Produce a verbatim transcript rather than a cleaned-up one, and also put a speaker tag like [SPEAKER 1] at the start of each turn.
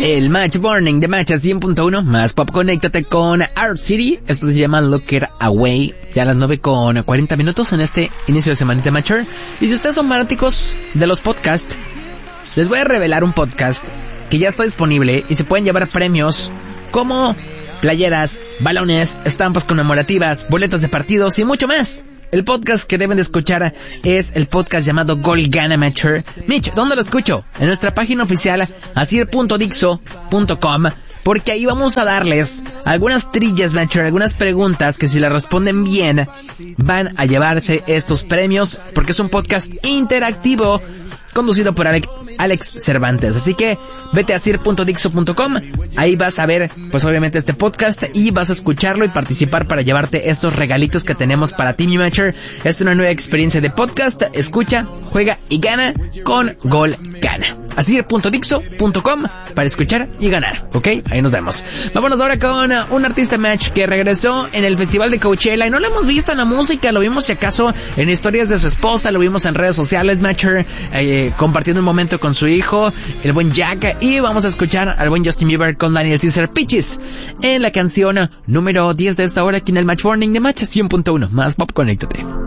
[SPEAKER 1] El Match Morning de Match cien punto uno, más pop, conéctate con Art City. Esto se llama Look It Away. Ya a las nueve con cuarenta minutos en este inicio de semanita Matcher. Y si ustedes son fanáticos de los podcasts, les voy a revelar un podcast que ya está disponible y se pueden llevar premios como playeras, balones, estampas conmemorativas, boletos de partidos y mucho más. El podcast que deben de escuchar es el podcast llamado Gol Gana Matcher. Mitch, ¿dónde lo escucho? En nuestra página oficial, asir punto dixo punto com, porque ahí vamos a darles algunas trillas, Matcher, algunas preguntas que si las responden bien, van a llevarse estos premios, porque es un podcast interactivo conducido por Alex, Alex Cervantes. Así que vete a asir punto dixo punto com, ahí vas a ver, pues obviamente este podcast y vas a escucharlo y participar para llevarte estos regalitos que tenemos para ti, mi Matcher. Es una nueva experiencia de podcast. Escucha, juega y gana con Gol Gana. asir punto dixo punto com para escuchar y ganar, ¿ok? Ahí nos vemos. Vámonos ahora con un artista, Match, que regresó en el Festival de Coachella y no lo hemos visto en la música, lo vimos si acaso en historias de su esposa, lo vimos en redes sociales, Matcher, eh, compartiendo un momento con su hijo, el buen Jack, y vamos a escuchar al buen Justin Bieber con Daniel Caesar Peaches en la canción número diez de esta hora aquí en el Match Morning de Match cien punto uno, más pop, conéctate.